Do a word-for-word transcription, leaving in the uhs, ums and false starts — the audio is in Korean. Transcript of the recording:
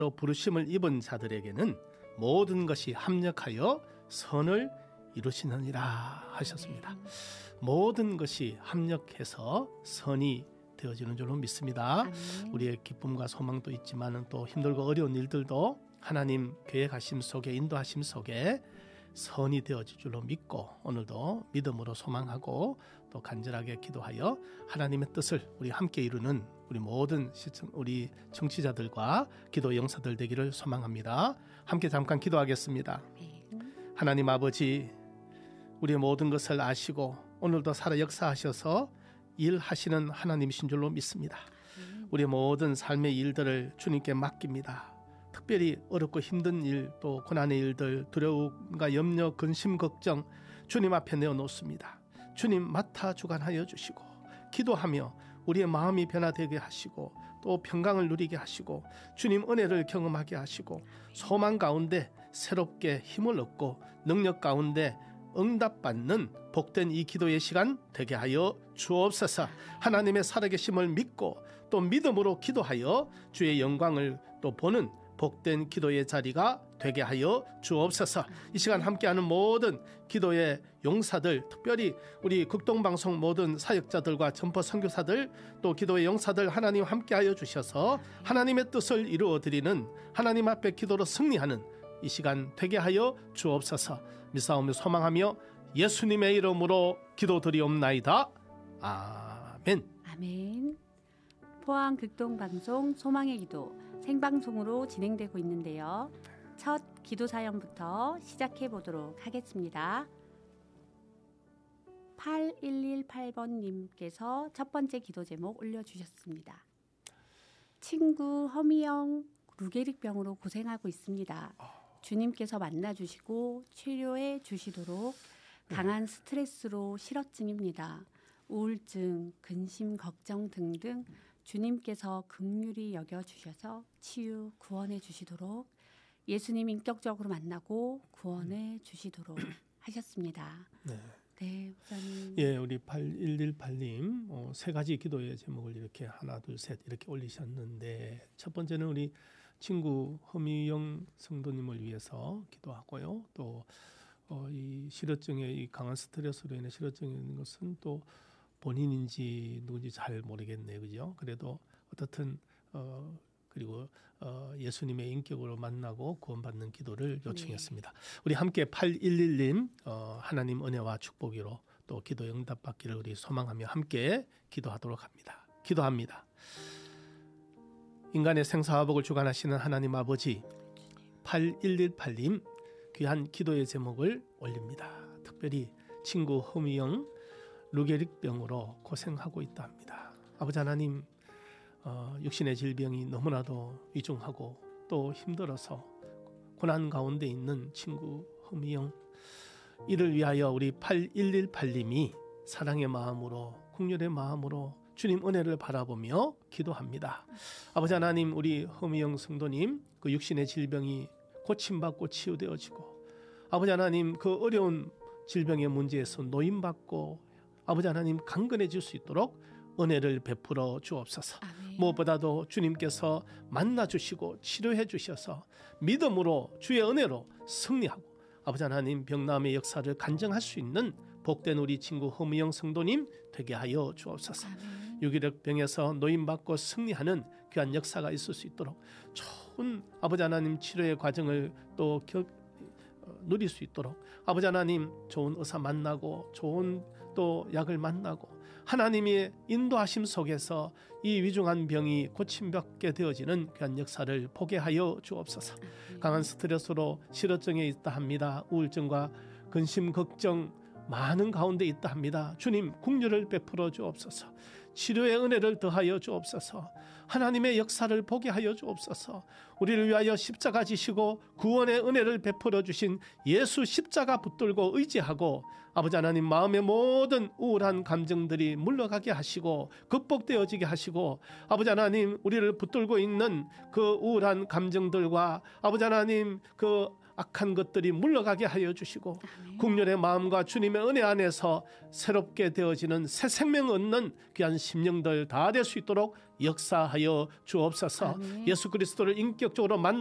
부르심을 입은 자들에게는 모든 것이 합력하여 선을 이루시느니라 하셨습니다. 모든 것이 합력해서 선이 되어지는 줄로 믿습니다. 아멘. 우리의 기쁨과 소망도 있지만 또 힘들고 어려운 일들도 하나님 계획하심 속에 인도하심 속에 선이 되어질 줄로 믿고 오늘도 믿음으로 소망하고 또 간절하게 기도하여 하나님의 뜻을 우리 함께 이루는 우리 모든 시청, 우리 청취자들과 기도 영사들 되기를 소망합니다. 함께 잠깐 기도하겠습니다. 하나님 아버지, 우리의 모든 것을 아시고 오늘도 살아 역사하셔서 일하시는 하나님이신 줄로 믿습니다. 우리의 모든 삶의 일들을 주님께 맡깁니다. 특별히 어렵고 힘든 일, 또 고난의 일들, 두려움과 염려, 근심, 걱정 주님 앞에 내어놓습니다. 주님 맡아 주관하여 주시고 기도하며 우리의 마음이 변화되게 하시고 또 평강을 누리게 하시고 주님 은혜를 경험하게 하시고 소망 가운데 새롭게 힘을 얻고 능력 가운데 응답받는 복된 이 기도의 시간 되게 하여 주옵소서. 하나님의 살아계심을 믿고 또 믿음으로 기도하여 주의 영광을 또 보는 복된 기도의 자리가 되게 하여 주옵소서. 이 시간 함께하는 모든 기도의 용사들, 특별히 우리 극동방송 모든 사역자들과 전포 선교사들 또 기도의 용사들 하나님 함께하여 주셔서 하나님의 뜻을 이루어드리는 하나님 앞에 기도로 승리하는 이 시간 되게 하여 주옵소서. 믿사오며 소망하며 예수님의 이름으로 기도드리옵나이다. 아멘. 아멘. 포항 극동방송 소망의 기도 생방송으로 진행되고 있는데요. 첫 기도 사연부터 시작해 보도록 하겠습니다. 팔일일팔 번님께서 첫 번째 기도 제목 올려주셨습니다. 친구 허미영 루게릭병으로 고생하고 있습니다. 주님께서 만나주시고 치료해 주시도록 강한 스트레스로 실어증입니다. 우울증, 근심, 걱정 등등 주님께서 긍휼히 여겨주셔서 치유, 구원해 주시도록 예수님 인격적으로 만나고 구원해 주시도록 하셨습니다. 네. 네, 목사님. 예, 우리 팔일일팔님 어, 세 가지 기도의 제목을 이렇게 하나, 둘, 셋 이렇게 올리셨는데 첫 번째는 우리 친구 허미영 성도님을 위해서 기도하고요. 또 어, 이 실어증의 이 강한 스트레스로 인해 실어증이 있는 것은 또 본인인지 누군지 잘 모르겠네요, 그죠? 그래도 어떻든 어, 그리고 어, 예수님의 인격으로 만나고 구원받는 기도를 요청했습니다. 네. 우리 함께 팔일일님 어, 하나님 은혜와 축복으로 또 기도 응답받기를 우리 소망하며 함께 기도하도록 합니다. 기도합니다. 인간의 생사화복을 주관하시는 하나님 아버지, 팔일일팔님 귀한 기도의 제목을 올립니다. 특별히 친구 허미영 루게릭병으로 고생하고 있다 합니다. 아버지 하나님, 어, 육신의 질병이 너무나도 위중하고 또 힘들어서 고난 가운데 있는 친구 허미영, 이를 위하여 우리 팔일일팔님이 사랑의 마음으로 긍휼의 마음으로 주님 은혜를 바라보며 기도합니다. 아버지 하나님, 우리 허미영 성도님 그 육신의 질병이 고침받고 치유되어지고 아버지 하나님 그 어려운 질병의 문제에서 노임받고 아버지 하나님 강건해질 수 있도록 은혜를 베풀어 주옵소서. 아멘. 무엇보다도 주님께서 만나주시고 치료해 주셔서 믿음으로 주의 은혜로 승리하고 아버지 하나님 병남의 역사를 간증할 수 있는 복된 우리 친구 허미영 성도님 되게 하여 주옵소서. 아멘. 유기력병에서 노임받고 승리하는 귀한 역사가 있을 수 있도록 좋은 아버지 하나님 치료의 과정을 또 겨, 누릴 수 있도록 아버지 하나님 좋은 의사 만나고 좋은 또 약을 만나고 하나님의 인도하심 속에서 이 위중한 병이 고침받게 되어지는 귀한 역사를 보게 하여 주옵소서. 강한 스트레스로 실어증에 있다 합니다. 우울증과 근심 걱정 많은 가운데 있다 합니다. 주님 긍휼을 베풀어 주옵소서. 치료의 은혜를 더하여 주옵소서. 하나님의 역사를 보게 하여 주옵소서. 우리를 위하여 십자가 지시고 구원의 은혜를 베풀어 주신 예수 십자가 붙들고 의지하고 아버지 하나님 마음의 모든 우울한 감정들이 물러가게 하시고 극복되어지게 하시고 아버지 하나님 우리를 붙들고 있는 그 우울한 감정들과 아버지 하나님 그 악한 것들이 물러가게 하여 주시고 아멘. 국률의 마음과 주님의 은혜 안에서 새롭게 되어지는 새 생명 얻는 귀한 심령들 다 될 수 있도록 역사하여 주옵소서. 아멘. 예수 그리스도를 인격적으로 만